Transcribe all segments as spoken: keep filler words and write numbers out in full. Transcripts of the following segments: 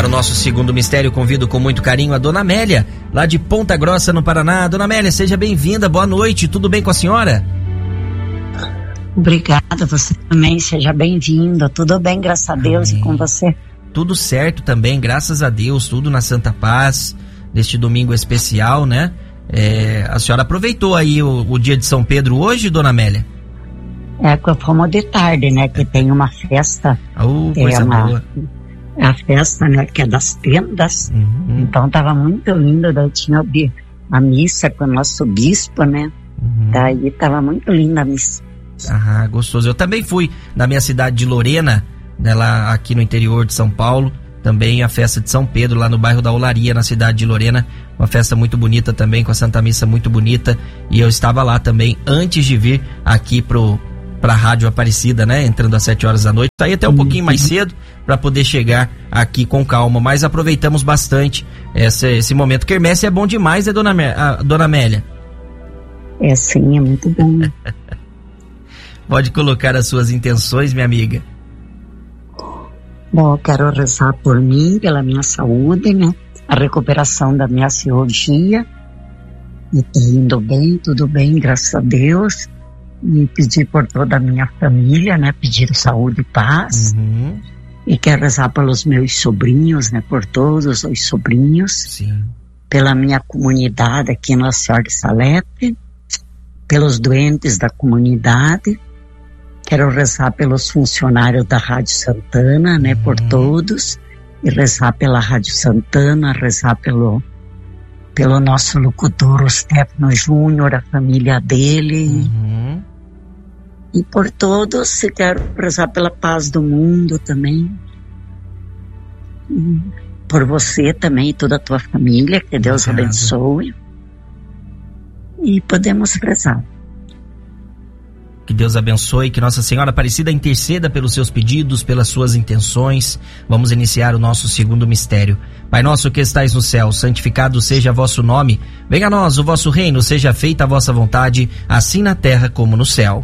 Para o nosso segundo mistério, convido com muito carinho a Dona Amélia, lá de Ponta Grossa, no Paraná. Dona Amélia, seja bem-vinda, boa noite, tudo bem com a senhora? Obrigada, você também, seja bem-vinda, tudo bem, graças a Deus. Amém. E com você? Tudo certo também, graças a Deus, tudo na Santa Paz, neste domingo especial, né? É, a senhora aproveitou aí o, o dia de São Pedro hoje, Dona Amélia? É, que fomos de tarde, né, que tem uma festa. Oh, coisa é uma, boa. A festa, né, que é das tendas, uhum. Então tava muito lindo, daí tinha a missa com o nosso bispo, né, uhum. Daí tava muito linda a missa. Ah, gostoso. Eu também fui na minha cidade de Lorena, né, lá aqui no interior de São Paulo, também a festa de São Pedro, lá no bairro da Olaria, na cidade de Lorena, uma festa muito bonita também, com a Santa Missa muito bonita, e eu estava lá também antes de vir aqui pro, pra Rádio Aparecida, né, entrando às sete horas da noite, saí até um pouquinho mais cedo para poder chegar aqui com calma, mas aproveitamos bastante esse, esse momento. Quermesse é bom demais, né, dona, a, dona Amélia? É sim, é muito bom. Pode colocar as suas intenções, minha amiga. Bom, eu quero rezar por mim, pela minha saúde, né? A recuperação da minha cirurgia. E tá indo bem, tudo bem, graças a Deus. E pedir por toda a minha família, né? Pedir saúde e paz. Uhum. E quero rezar pelos meus sobrinhos, né? Por todos os sobrinhos. Sim. Pela minha comunidade aqui na Senhora de Salete. Pelos doentes da comunidade. Quero rezar pelos funcionários da Rádio Santana, né, por uhum. todos, e rezar pela Rádio Santana, rezar pelo, pelo nosso locutor, o Stefano Júnior, a família dele, uhum. e por todos, e quero rezar pela paz do mundo também, e por você também e toda a tua família, que Deus Obrigado. Abençoe, e podemos rezar. Que Deus abençoe, que Nossa Senhora Aparecida interceda pelos seus pedidos, pelas suas intenções. Vamos iniciar o nosso segundo mistério. Pai nosso que estais no céu, santificado seja vosso nome. Venha a nós o vosso reino, seja feita a vossa vontade, assim na terra como no céu.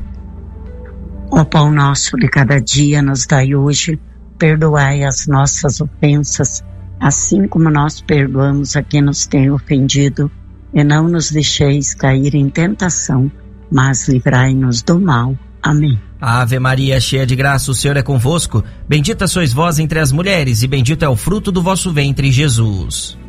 O pão nosso de cada dia nos dai hoje, perdoai as nossas ofensas, assim como nós perdoamos a quem nos tem ofendido, e não nos deixeis cair em tentação, mas livrai-nos do mal. Amém. Ave Maria, cheia de graça, o Senhor é convosco. Bendita sois vós entre as mulheres, e bendito é o fruto do vosso ventre, Jesus.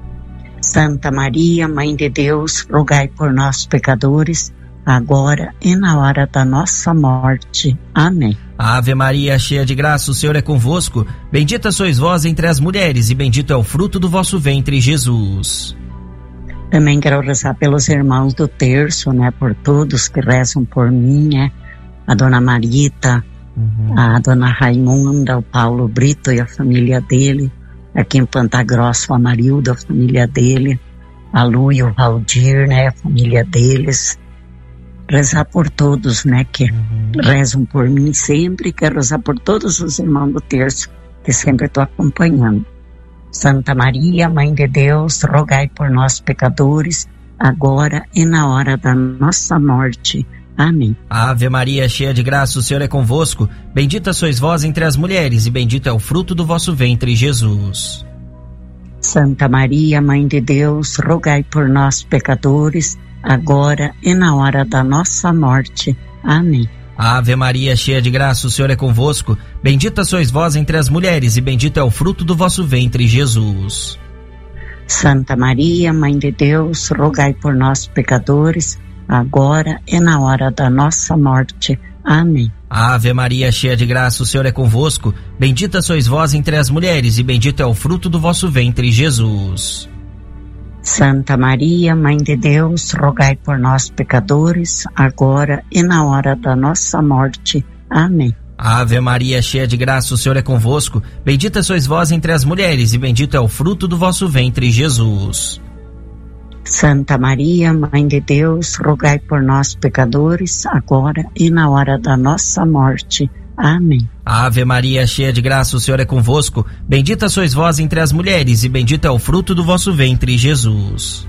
Santa Maria, Mãe de Deus, rogai por nós, pecadores, agora e na hora da nossa morte. Amém. Ave Maria, cheia de graça, o Senhor é convosco. Bendita sois vós entre as mulheres, e bendito é o fruto do vosso ventre, Jesus. Também quero rezar pelos irmãos do terço, né? Por todos que rezam por mim, né? A dona Marita, uhum. a dona Raimunda, o Paulo Brito e a família dele. Aqui em Pantagrossa, a Marilda, a família dele. A Lu e o Valdir, né? A família deles. Rezar por todos, né? Que uhum. rezam por mim sempre. Quero rezar por todos os irmãos do terço, que sempre estou acompanhando. Santa Maria, Mãe de Deus, rogai por nós pecadores, agora e na hora da nossa morte. Amém. Ave Maria, cheia de graça, o Senhor é convosco. Bendita sois vós entre as mulheres, e bendito é o fruto do vosso ventre, Jesus. Santa Maria, Mãe de Deus, rogai por nós pecadores, agora e na hora da nossa morte. Amém. Ave Maria, cheia de graça, o Senhor é convosco. Bendita sois vós entre as mulheres, e bendito é o fruto do vosso ventre, Jesus. Santa Maria, Mãe de Deus, rogai por nós, pecadores, agora e na hora da nossa morte. Amém. Ave Maria, cheia de graça, o Senhor é convosco. Bendita sois vós entre as mulheres, e bendito é o fruto do vosso ventre, Jesus. Santa Maria, Mãe de Deus, rogai por nós, pecadores, agora e na hora da nossa morte. Amém. Ave Maria, cheia de graça, o Senhor é convosco. Bendita sois vós entre as mulheres, e bendito é o fruto do vosso ventre, Jesus. Santa Maria, Mãe de Deus, rogai por nós, pecadores, agora e na hora da nossa morte. Amém. Ave Maria, cheia de graça, o Senhor é convosco. Bendita sois vós entre as mulheres, e bendito é o fruto do vosso ventre, Jesus.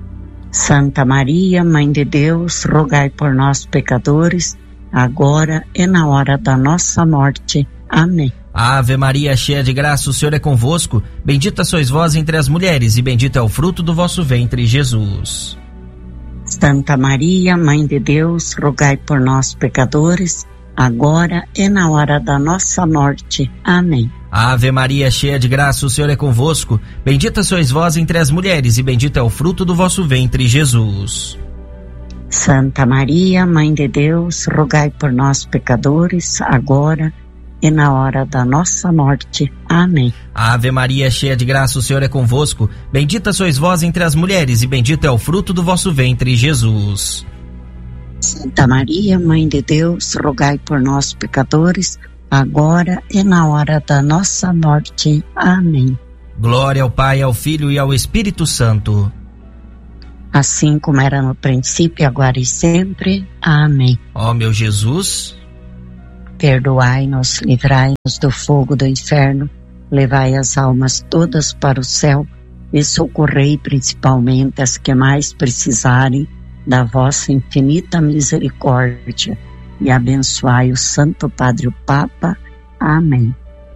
Santa Maria, Mãe de Deus, rogai por nós, pecadores, agora e na hora da nossa morte. Amém. Ave Maria, cheia de graça, o Senhor é convosco. Bendita sois vós entre as mulheres, e bendito é o fruto do vosso ventre, Jesus. Santa Maria, Mãe de Deus, rogai por nós, pecadores, agora e na hora da nossa morte. Amém. Ave Maria, cheia de graça, o Senhor é convosco. Bendita sois vós entre as mulheres, e bendito é o fruto do vosso ventre, Jesus. Santa Maria, Mãe de Deus, rogai por nós, pecadores, agora e na hora da nossa morte. Amém. Ave Maria, cheia de graça, o Senhor é convosco. Bendita sois vós entre as mulheres, e bendito é o fruto do vosso ventre, Jesus. Santa Maria, Mãe de Deus, rogai por nós, pecadores, agora e na hora da nossa morte. Amém. Glória ao Pai, ao Filho e ao Espírito Santo. Assim como era no princípio, agora e sempre. Amém. Ó meu Jesus, perdoai-nos, livrai-nos do fogo do inferno, levai as almas todas para o céu e socorrei principalmente as que mais precisarem da vossa infinita misericórdia, e abençoai o Santo Padre o Papa. Amém.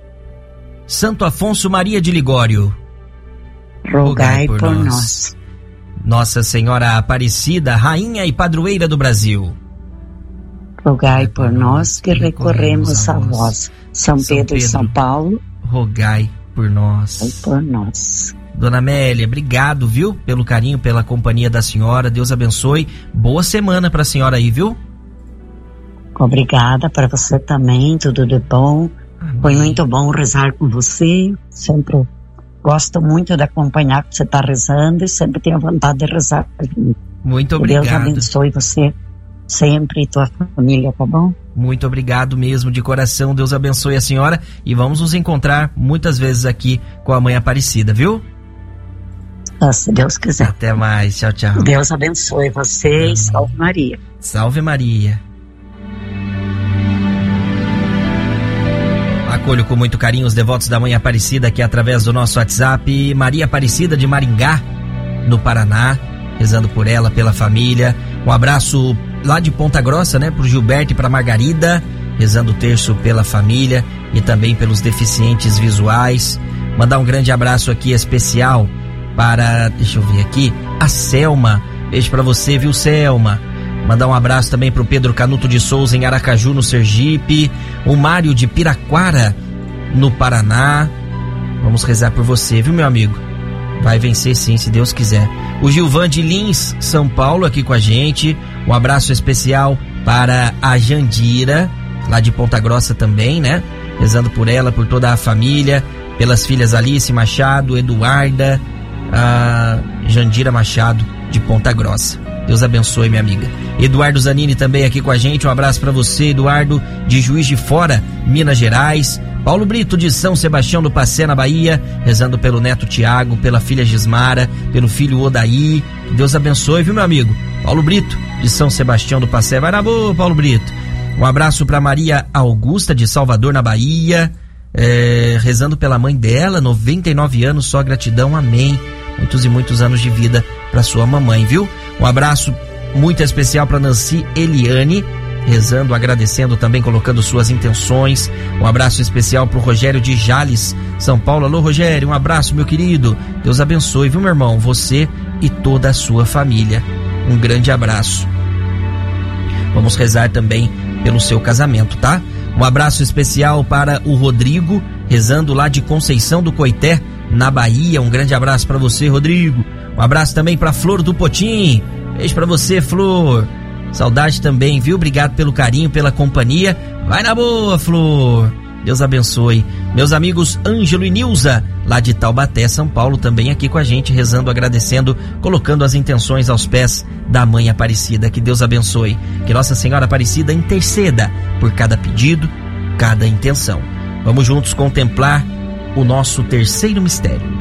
Santo Afonso Maria de Ligório, rogai por, por nós. nós. Nossa Senhora Aparecida, Rainha e Padroeira do Brasil, rogai por nós que recorremos a vós. São Pedro e São Paulo, rogai por nós. Rogai por nós. Dona Amélia, obrigado, viu? Pelo carinho, pela companhia da senhora. Deus abençoe. Boa semana pra senhora aí, viu? Obrigada para você também, tudo de bom. Amém. Foi muito bom rezar com você. Sempre gosto muito de acompanhar que você está rezando e sempre tenho vontade de rezar. Muito obrigado. Deus abençoe você sempre e tua família, tá bom? Muito obrigado mesmo, de coração. Deus abençoe a senhora e vamos nos encontrar muitas vezes aqui com a Mãe Aparecida, viu? Ah, se Deus quiser. Até mais, tchau, tchau. Deus abençoe você e salve Maria. Salve Maria. Acolho com muito carinho os devotos da Mãe Aparecida aqui através do nosso WhatsApp. Maria Aparecida de Maringá, no Paraná, rezando por ela, pela família. Um abraço lá de Ponta Grossa, né, pro Gilberto e pra Margarida, rezando o terço pela família e também pelos deficientes visuais. Mandar um grande abraço aqui especial para, deixa eu ver aqui, a Selma. Beijo pra você, viu, Selma? Mandar um abraço também pro Pedro Canuto de Souza em Aracaju, no Sergipe. O Mário de Piraquara, no Paraná. Vamos rezar por você, viu, meu amigo? Vai vencer sim, se Deus quiser. O Gilvan de Lins, São Paulo, aqui com a gente. Um abraço especial para a Jandira, lá de Ponta Grossa também, né? Rezando por ela, por toda a família, pelas filhas Alice Machado, Eduarda, a Jandira Machado, de Ponta Grossa. Deus abençoe, minha amiga. Eduardo Zanini também aqui com a gente. Um abraço para você, Eduardo, de Juiz de Fora, Minas Gerais. Paulo Brito, de São Sebastião do Passé, na Bahia, rezando pelo neto Tiago, pela filha Gismara, pelo filho Odaí. Deus abençoe, viu, meu amigo? Paulo Brito, de São Sebastião do Passé. Vai na boa, Paulo Brito. Um abraço para Maria Augusta, de Salvador, na Bahia, é, rezando pela mãe dela, noventa e nove anos, só gratidão, amém. Muitos e muitos anos de vida para sua mamãe, viu? Um abraço muito especial para Nancy Eliane, rezando, agradecendo também, colocando suas intenções. Um abraço especial pro Rogério de Jales, São Paulo. Alô, Rogério, um abraço, meu querido. Deus abençoe, viu, meu irmão? Você e toda a sua família. Um grande abraço. Vamos rezar também pelo seu casamento, tá? Um abraço especial para o Rodrigo, rezando lá de Conceição do Coité, na Bahia. Um grande abraço para você, Rodrigo. Um abraço também para Flor do Potim. Beijo para você, Flor. Saudade também, viu? Obrigado pelo carinho, pela companhia. Vai na boa, Flor. Deus abençoe. Meus amigos Ângelo e Nilza, lá de Taubaté, São Paulo, também aqui com a gente, rezando, agradecendo, colocando as intenções aos pés da Mãe Aparecida. Que Deus abençoe. Que Nossa Senhora Aparecida interceda por cada pedido, cada intenção. Vamos juntos contemplar o nosso terceiro mistério.